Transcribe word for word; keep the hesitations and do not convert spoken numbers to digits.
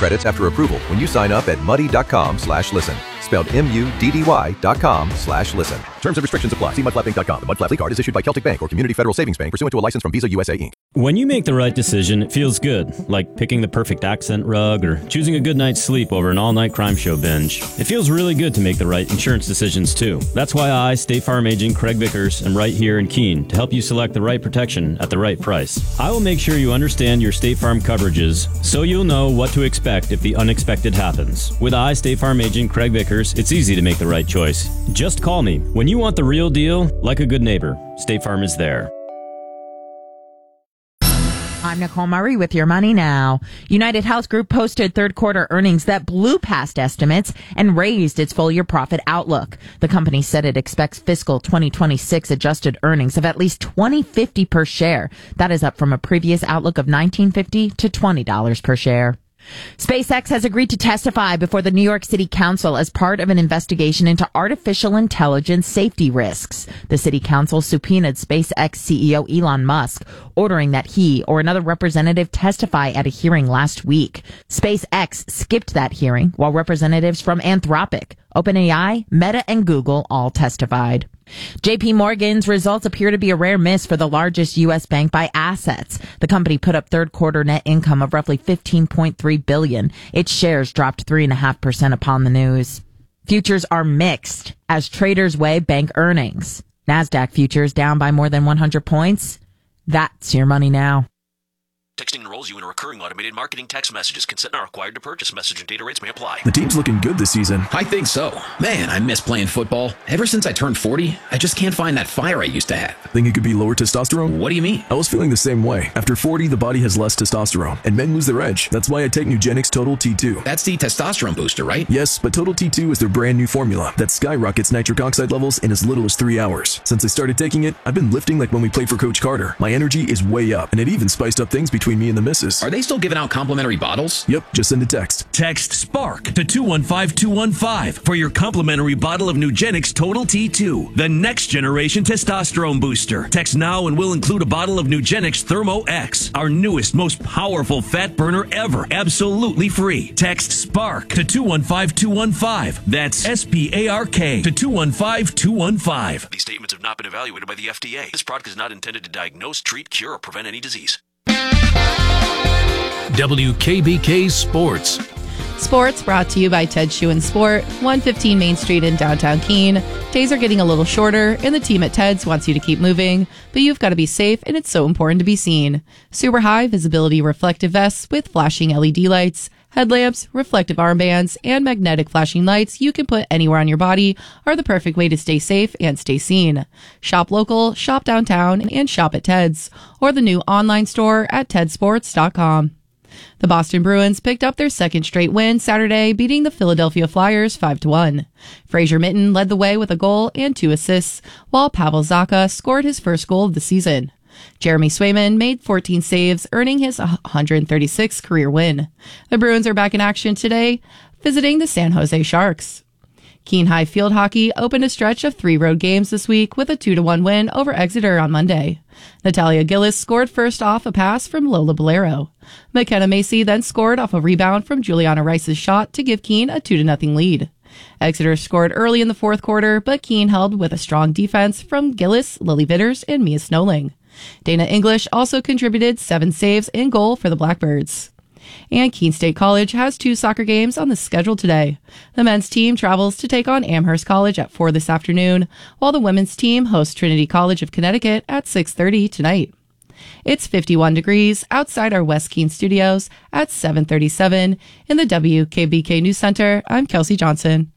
credits after approval when you sign up at muddy.com slash listen. Spelled M-U-D-D-Y dot com slash listen. Terms and restrictions apply. See mud flap inc dot com. The Mud Flap card is issued by Celtic Bank or Community Federal Savings Bank pursuant to a license from Visa U S A, Incorporated. When you make the right decision, it feels good, like picking the perfect accent rug or choosing a good night's sleep over an all-night crime show binge. It feels really good to make the right insurance decisions, too. That's why I, State Farm agent Craig Vickers, am right here in Keene to help you select the right protection at the right price. I will make sure you understand your State Farm coverages so you'll know what to expect if the unexpected happens. With I, State Farm agent Craig Vickers, it's easy to make the right choice. Just call me. When you want the real deal, like a good neighbor, State Farm is there. I'm Nicole Murray with Your Money Now. United Health Group posted third quarter earnings that blew past estimates and raised its full year profit outlook. The company said it expects fiscal twenty twenty-six adjusted earnings of at least twenty fifty per share. That is up from a previous outlook of nineteen fifty to twenty dollars per share. SpaceX has agreed to testify before the New York City Council as part of an investigation into artificial intelligence safety risks. The City Council subpoenaed SpaceX C E O Elon Musk, ordering that he or another representative testify at a hearing last week. SpaceX skipped that hearing, while representatives from Anthropic, OpenAI, Meta, and Google all testified. J P Morgan's results appear to be a rare miss for the largest U S bank by assets. The company put up third quarter net income of roughly fifteen point three billion dollars. Its shares dropped three point five percent upon the news. Futures are mixed as traders weigh bank earnings. NASDAQ futures down by more than one hundred points. That's Your Money Now. Texting enrolls you in a recurring automated marketing text messages. Consent not required to purchase. Message and data rates may apply. The team's looking good this season. I think so. Man, I miss playing football. Ever since I turned forty, I just can't find that fire I used to have. Think it could be lower testosterone? What do you mean? I was feeling the same way. After forty, the body has less testosterone, and men lose their edge. That's why I take Nugenix Total T two. That's the testosterone booster, right? Yes, but Total T two is their brand new formula that skyrockets nitric oxide levels in as little as three hours. Since I started taking it, I've been lifting like when we played for Coach Carter. My energy is way up, and it even spiced up things between me and the missus. Are they still giving out complimentary bottles? Yep, just send a text. Text SPARK to two one five two one five for your complimentary bottle of Nugenix Total T two, the next generation testosterone booster. Text now and we'll include a bottle of Nugenix Thermo X, our newest, most powerful fat burner ever, absolutely free. Text SPARK to two one five two one five. That's S P A R K to two one five two one five. These statements have not been evaluated by the F D A. This product is not intended to diagnose, treat, cure, or prevent any disease. W K B K Sports. Sports brought to you by Ted Shoe and Sport, one fifteen Main Street in downtown Keene. Days are getting a little shorter, and the team at Ted's wants you to keep moving, but you've got to be safe, and it's so important to be seen. Super high visibility reflective vests with flashing L E D lights, headlamps, reflective armbands, and magnetic flashing lights you can put anywhere on your body are the perfect way to stay safe and stay seen. Shop local, shop downtown, and shop at Ted's, or the new online store at ted sports dot com. The Boston Bruins picked up their second straight win Saturday, beating the Philadelphia Flyers five to one. Fraser Mitten led the way with a goal and two assists, while Pavel Zacha scored his first goal of the season. Jeremy Swayman made fourteen saves, earning his one hundred thirty-sixth career win. The Bruins are back in action today, visiting the San Jose Sharks. Keene High Field Hockey opened a stretch of three road games this week with a two to one win over Exeter on Monday. Natalia Gillis scored first off a pass from Lola Bolero. McKenna Macy then scored off a rebound from Juliana Rice's shot to give Keene a two to nothing lead. Exeter scored early in the fourth quarter, but Keene held with a strong defense from Gillis, Lily Vitters, and Mia Snowling. Dana English also contributed seven saves in goal for the Blackbirds. And Keene State College has two soccer games on the schedule today. The men's team travels to take on Amherst College at four this afternoon, while the women's team hosts Trinity College of Connecticut at six thirty tonight. It's fifty-one degrees outside our West Keene studios at seven thirty-seven. In the W K B K News Center, I'm Kelsey Johnson.